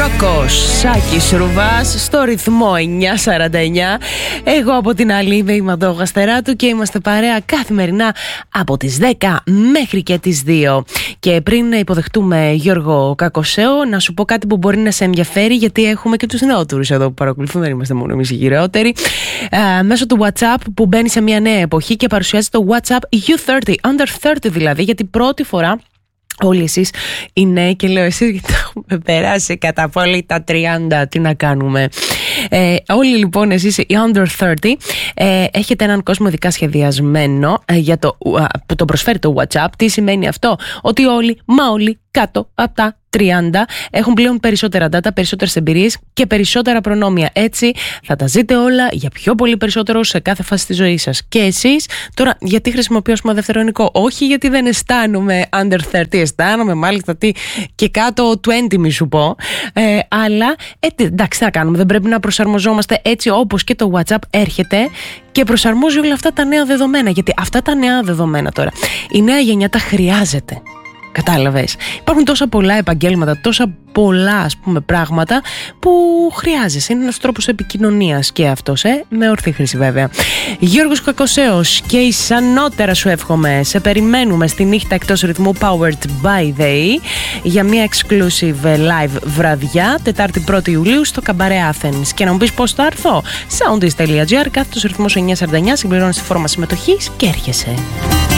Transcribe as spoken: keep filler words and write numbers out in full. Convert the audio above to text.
Κάκος, Σάκης Ρουβάς στο ρυθμό εννιά σαράντα εννιά. Εγώ από την άλλη είμαι η Μαντώ Γαστεράτου και είμαστε παρέα καθημερινά από τις δέκα μέχρι και τις δύο. Και πριν υποδεχτούμε Γιώργο Κακοσέο, να σου πω κάτι που μπορεί να σε ενδιαφέρει, γιατί έχουμε και τους νεότερους εδώ που παρακολουθούν, δεν είμαστε μόνο εμείς οι γυρεότεροι. Ε, μέσω του WhatsApp που μπαίνει σε μια νέα εποχή και παρουσιάζει το WhatsApp γιου θέρτι, under θέρτι δηλαδή, γιατί πρώτη φορά όλοι εσείς οι νέοι, και λέω εσείς γιατί έχουμε περάσει κατά πολύ τα τριάντα, τι να κάνουμε. Ε, όλοι λοιπόν εσείς οι under θέρτι ε, έχετε έναν κόσμο ειδικά σχεδιασμένο ε, για το, uh, που το προσφέρει το WhatsApp. Τι σημαίνει αυτό? Ότι όλοι, μα όλοι κάτω από τα τριάντα έχουν πλέον περισσότερα data, περισσότερες εμπειρίες και περισσότερα προνόμια. Έτσι θα τα ζείτε όλα για πιο πολύ περισσότερο σε κάθε φάση της ζωής σας. Και εσείς τώρα, γιατί χρησιμοποιώ πούμε δευτερονικό? Όχι γιατί δεν αισθάνομαι under θέρτι, αισθάνομαι μάλιστα τι και κάτω είκοσι μη σου πω, ε, αλλά ε, εντάξει, θα κάνουμε, δεν πρέπει να προσαρμοζόμαστε έτσι όπως και το WhatsApp έρχεται και προσαρμόζει όλα αυτά τα νέα δεδομένα, γιατί αυτά τα νέα δεδομένα τώρα η νέα γενιά τα χρειάζεται. Κατάλαβες. Υπάρχουν τόσα πολλά επαγγέλματα, τόσα πολλά ας πούμε πράγματα που χρειάζεσαι. Είναι ένας τρόπος επικοινωνίας και αυτός, ε, με ορθή χρήση βέβαια. Γιώργος Κακοσέος και ισανότερα σου εύχομαι. Σε περιμένουμε στη νύχτα εκτός ρυθμού Powered by They για μια exclusive live βραδιά Τετάρτη πρώτη Ιουλίου στο Cabaret Athens. Και να μου πεις πώς θα έρθω? soundist.gr, κάθετος ρυθμός εννιά σαράντα εννιά, συμπληρώνεις τη φόρμα συμμετοχής και έρχεσαι.